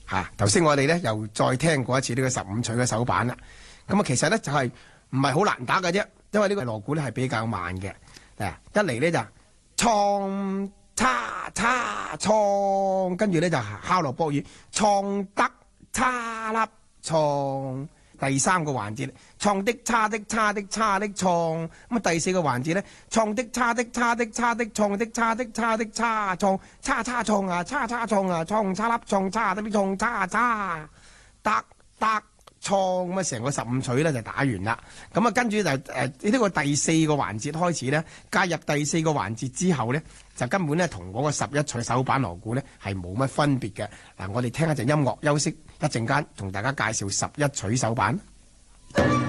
頭先我哋咧又再聽過一次呢個15取嘅手板啦。咁啊，其實咧就係唔係好難打嘅啫，因為呢個鑼鼓咧係比較慢嘅。一嚟咧就創叉叉創，跟住咧就敲落波語創得叉粒創。第三個環節創的叉的叉的叉的創。咁啊，第四個環節咧創的叉的叉的叉的創的叉的叉的叉創叉叉創啊叉叉創啊創叉粒創叉的創叉叉得創。咁啊，成個15取咧就打完啦。咁啊，跟住就呢個第四個環節開始咧，加入第四個環節之後咧，就根本咧同嗰個11取手板鑼鼓咧係冇乜分別嘅。嗱，我哋聽一陣音樂休息，一陣間同大家介紹11取手板。